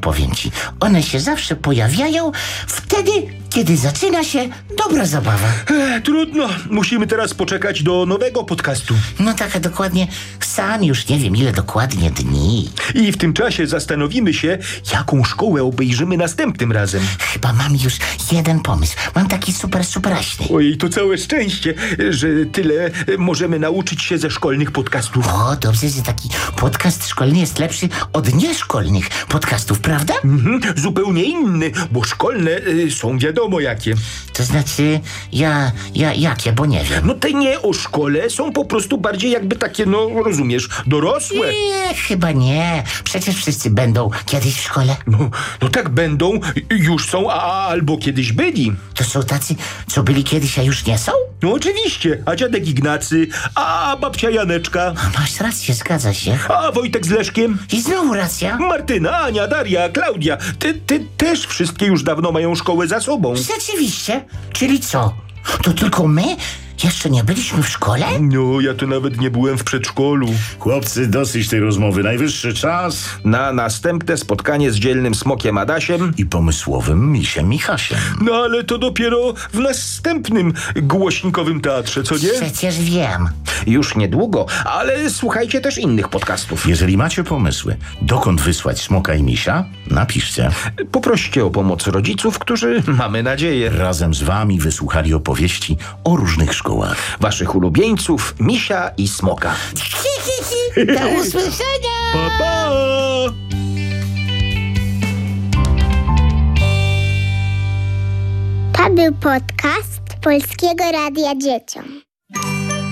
powiem ci, one się zawsze pojawiają wtedy, kiedy zaczyna się dobra zabawa. Trudno, musimy teraz poczekać do nowego podcastu. No tak, a dokładnie sam już nie wiem, ile dokładnie dni. I w tym czasie zastanowimy się, jaką szkołę obejrzymy następnym razem. Chyba mam już jeden pomysł. Mam taki superaśny. Ojej, to całe szczęście, że tyle możemy nauczyć się ze szkolnych podcastów. O, dobrze, że taki podcast szkolny jest lepszy od nieszkolnych podcastów, prawda? Zupełnie inny, bo szkolne są wiadomo jakie. To znaczy, jakie, bo nie wiem. No te nie o szkole są po prostu bardziej jakby takie, no rozumiesz, dorosłe. Nie, chyba nie. Przecież wszyscy będą kiedyś w szkole. No tak będą, już są, albo kiedyś byli. To są tacy, co byli kiedyś, a już nie są? No oczywiście, a dziadek Ignacy, a babcia Janeczka, Masz rację, zgadza się. a Wojtek z Leszkiem, I znowu racja. Martyna, Ania, Daria, Klaudia. Ty też wszystkie już dawno mają szkołę za sobą. Rzeczywiście. Czyli co? To tylko my? Jeszcze nie byliśmy w szkole? No, ja to nawet nie byłem w przedszkolu. Chłopcy, dosyć tej rozmowy. Najwyższy czas Na następne spotkanie z dzielnym smokiem Adasiem. i pomysłowym misiem Michasiem. No ale to dopiero w następnym głośnikowym teatrze, co nie? Przecież wiem. Już niedługo, ale słuchajcie też innych podcastów. Jeżeli macie pomysły, dokąd wysłać smoka i misia, napiszcie. Poproście o pomoc rodziców, którzy, mamy nadzieję, Razem z wami wysłuchali opowieści o różnych szkołach. waszych ulubieńców, misia i smoka. Do usłyszenia! Pa, pa! To był podcast Polskiego Radia Dzieciom.